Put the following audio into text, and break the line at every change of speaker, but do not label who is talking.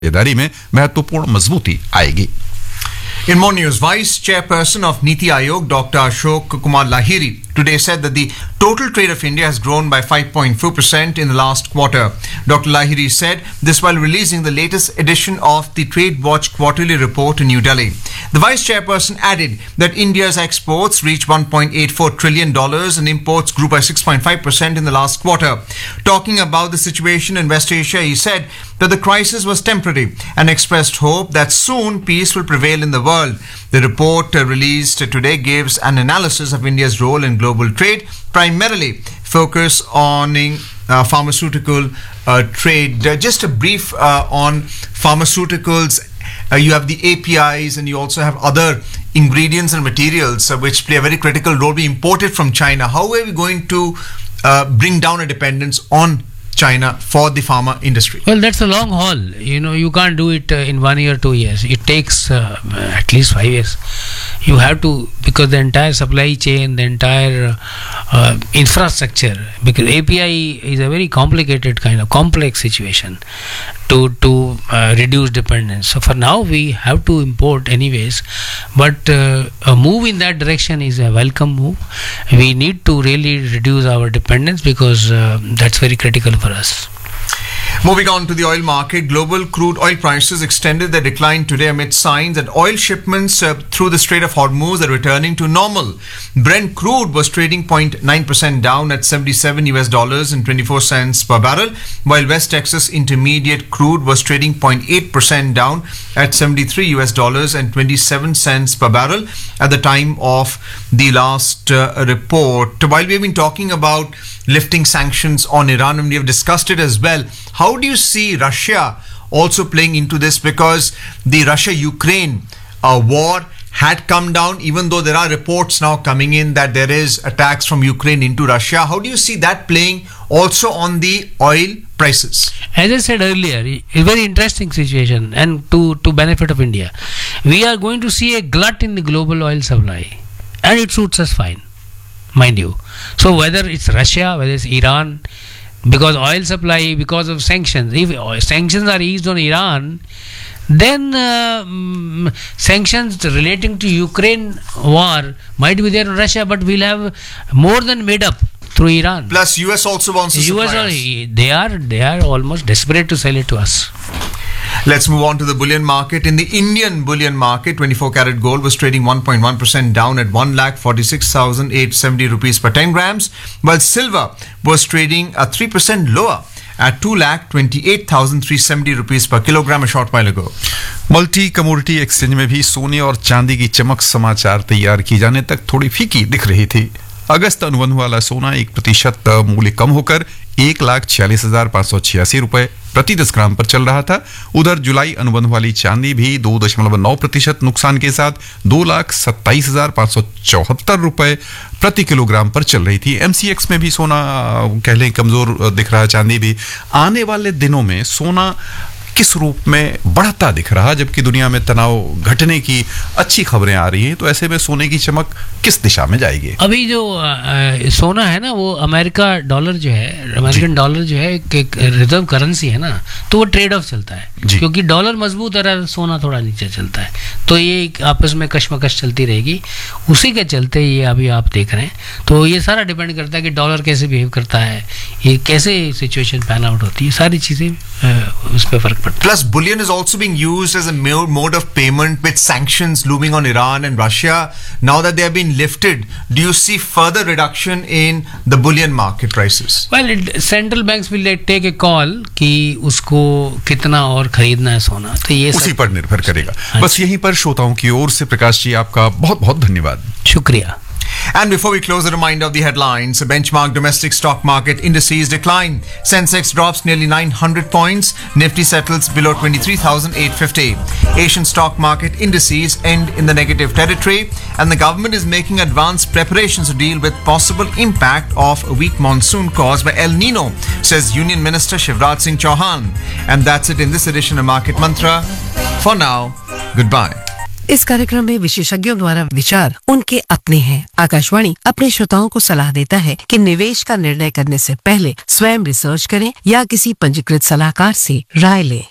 साझेदारी में महत्वपूर्ण मजबूती आएगी।
In more news, Vice Chairperson of Niti Aayog, Dr. Ashok Kumar Lahiri, today said that the total trade of India has grown by 5.4% in the last quarter. Dr. Lahiri said this while releasing the latest edition of the Trade Watch quarterly report in New Delhi. The Vice Chairperson added that India's exports reached $1.84 trillion and imports grew by 6.5% in the last quarter. Talking about the situation in West Asia, he said that the crisis was temporary and expressed hope that soon peace will prevail in the world. The report released today gives an analysis of India's role in global trade, primarily focus on pharmaceutical trade. Just a brief on pharmaceuticals. You have the APIs and you also have other ingredients and materials which play a very critical role. We import it from China. How are we going to bring down a dependence on China for the pharma industry?
Well, that's a long haul. You can't do it in 1 year, 2 years. It takes at least 5 years. You have to, because the entire supply chain, the entire infrastructure, because API is a very complicated kind of complex situation to reduce dependence. So for now, we have to import anyways, but a move in that direction is a welcome move. We need to really reduce our dependence because that's very critical for us.
Moving on to the oil market, global crude oil prices extended their decline today amid signs that oil shipments through the Strait of Hormuz are returning to normal. Brent crude was trading 0.9% down at $77 per barrel, while West Texas Intermediate crude was trading 0.8% down at $73 per barrel at the time of the last report. While we have been talking about lifting sanctions on Iran, and we have discussed it as well, how do you see Russia also playing into this? Because the Russia-Ukraine war had come down, even though there are reports now coming in that there is attacks from Ukraine into Russia. How do you see that playing also on the oil prices?
As I said earlier, a very interesting situation, and to benefit of India. We are going to see a glut in the global oil supply, and it suits us fine, mind you. So whether it's Russia, whether it's Iran, because oil supply, because of sanctions, if sanctions are eased on Iran, then sanctions relating to Ukraine war might be there on Russia, but we'll have more than made up through Iran.
Plus US also wants to supply us.
They are almost desperate to sell it to us.
Let's move on to the bullion market. In the Indian bullion market, 24 karat gold was trading 1.1% down at 1,46,870 rupees per 10 grams, while silver was trading 3% lower at 2,28,370 rupees per kilogram a short while ago.
Multi commodity exchange में भी सोने और चांदी की चमक समाचार तैयार किए जाने तक थोड़ी फीकी दिख रही थी। अगस्त अनुबंध वाला सोना 1% मूल्य कम होकर 1,46,586 रुपए प्रति 10 ग्राम पर चल रहा था। उधर जुलाई अनुबंध वाली चांदी भी 2.9% नुकसान के साथ 2,27,574 रुपए प्रति किलोग्राम पर चल रही थी। MCX में भी सोना कह लें कमजोर दिख रहा, चांदी भी। आने वाले दिनों में सोना किस रूप में बढ़ता दिख रहा, जबकि दुनिया में तनाव घटने की अच्छी खबरें आ रही हैं, तो ऐसे में सोने की चमक किस दिशा में जाएगी?
अभी जो सोना है ना, वो अमेरिकन डॉलर जो है एक रिजर्व करेंसी है ना, तो वो ट्रेड ऑफ चलता है, क्योंकि डॉलर मजबूत है, सोना थोड़ा नीचे चलता है, तो ये आपस में कशमकश चलती रहेगी। उसी के चलते ये अभी आप देख रहे हैं, तो ये सारा डिपेंड करता है कि डॉलर कैसे बिहेव करता है, ये कैसे सिचुएशन पैन आउट होती है, सारी चीजें उस पर फर्क पड़ता है।
Plus, bullion is also being used as a mode of payment with sanctions looming on Iran and Russia. Now that they have been lifted, do you see further reduction in the bullion market prices?
Well, central banks will take a call कि उसको कितना और खरीदना है सोना, तो ये
उसी पर निर्भर करेगा। बस यहीं पर श्रोताओं की ओर से प्रकाश जी आपका बहुत बहुत धन्यवाद।
शुक्रिया।
And before we close, a reminder of the headlines. The benchmark domestic stock market indices decline. Sensex drops nearly 900 points. Nifty settles below 23,850. Asian stock market indices end in the negative territory. And the government is making advanced preparations to deal with possible impact of a weak monsoon caused by El Nino, says Union Minister Shivraj Singh Chauhan. And that's it in this edition of Market Mantra. For now, goodbye.
इस कार्यक्रम में विशेषज्ञों द्वारा विचार उनके अपने हैं। आकाशवाणी अपने श्रोताओं को सलाह देता है कि निवेश का निर्णय करने से पहले स्वयं रिसर्च करें या किसी पंजीकृत सलाहकार से राय लें।